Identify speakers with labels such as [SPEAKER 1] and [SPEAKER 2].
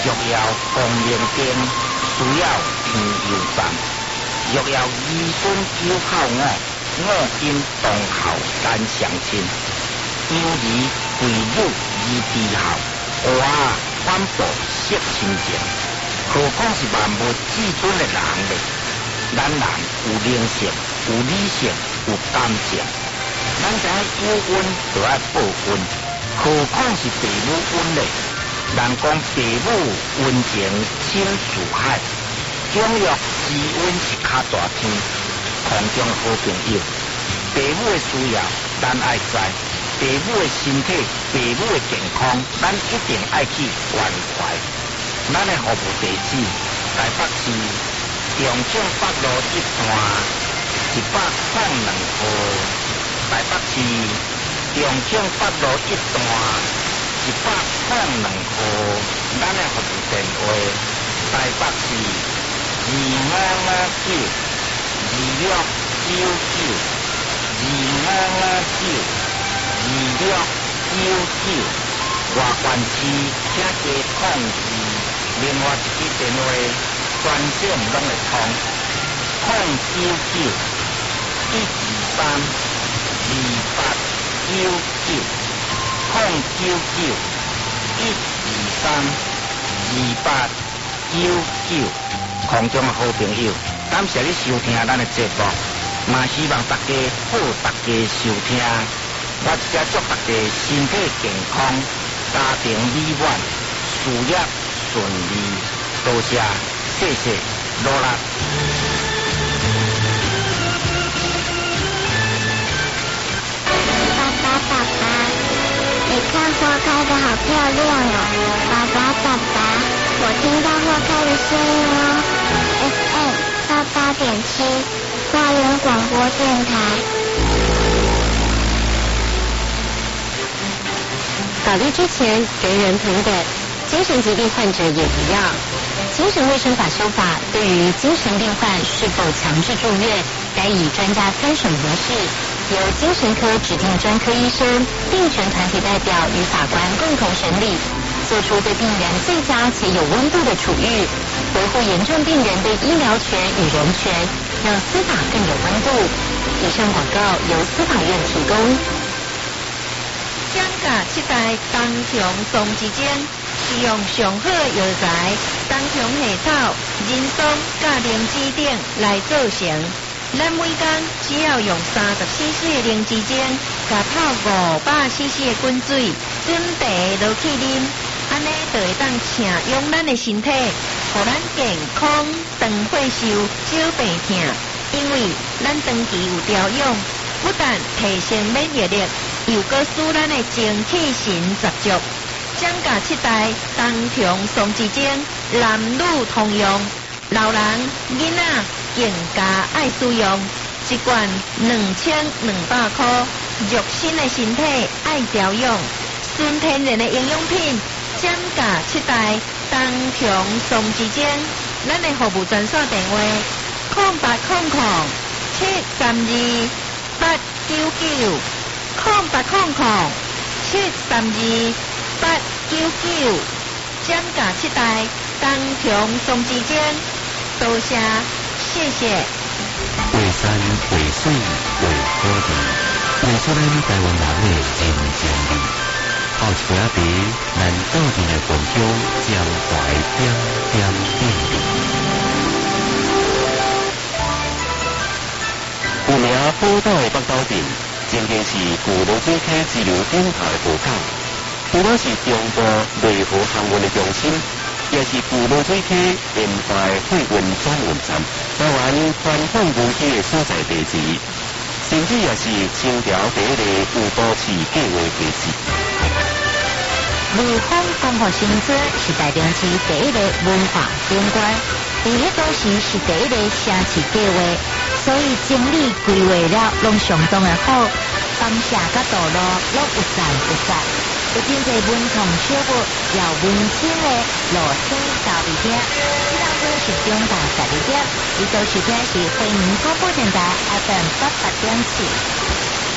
[SPEAKER 1] 若要光明灯，需要天油站。若要儿孙九孝五金同孝难相亲。因而贵母而弟孝，娃反哺惜亲情。何况是万物至尊的人呢？咱人有灵性，有理性，有感情。咱知影有恩就要报恩，何况是父母恩呢？人讲父母恩情深似海，享乐之恩是较大天。空中好朋友，父母的需要咱爱知，父母的身体、父母的健康，咱一定爱去关怀。咱的服务地址：台北市中正北路1段102号。台北市中正北路1段102号。咱的服务电话：台北市2559，2559，2559，外县市请加控制。另外一支电话专线拢会通，099-123-2899，099-123-2899。空中好朋友，感谢你收听咱的节目，嘛希望大家好，大家收听。我一只祝大家身体健康，家庭美满，事业顺利，多谢，谢谢，努力。
[SPEAKER 2] 爸爸，你看花开的好漂亮哦！爸爸，我听到花开的声音哦。FM88.7，花莲广播电台。
[SPEAKER 3] 法律之前人人平等，精神疾病患者也一样。精神卫生法修法对于精神病患是否强制住院，该以专家参审模式，由精神科指定专科医生、病权团体代表与法官共同审理，做出对病人最佳且有温度的处遇，维护严重病人的医疗权与人权，让司法更有温度。以上广告由司法院提供。
[SPEAKER 4] 蒋家7代东强松之间，使用上好药材东强下草、人松、甲灵芝等来做成。咱每工只要用30cc 的灵芝精，加泡500cc 的滚水，准茶落去啉，安尼就会当请用咱的身体，互咱健康、长岁寿、少病痛。因为咱长期有调养，不但提升免疫力，又搁使咱的精气神十足。蒋家7代东强松之精，男女通用，老人、囡仔更加爱使用。一罐2200块，肉身的身体爱调养，纯天然的营养品。蒋家7代东强松之精，咱的服务专线电话：0800-732-899，0800-732-899。蒋家7代东强松之精，多谢，谢谢。
[SPEAKER 5] 为山为水为土地，为出咱台湾人的坚强力。后一杯茶，咱斗阵的分享，将怀点点点滴。有名宝岛的北斗镇，曾经是巨龙水溪支流顶头的河口，除了是中部内河航运的中心，也是巨龙水溪沿海货运转运站，台湾传统武器的所在地址，甚至也是清朝第一个有都市计划地址。
[SPEAKER 3] 陆丰光复新村是台中市第一个文化景观，伫迄都市是第一个城市计划，所以整理规划了拢相当的好，房舍甲道路拢有赞有赞，有真侪文创小物，也有温馨的露天咖啡厅。这当中是中大12点，你所收听是花莲广播电台 FM88.7。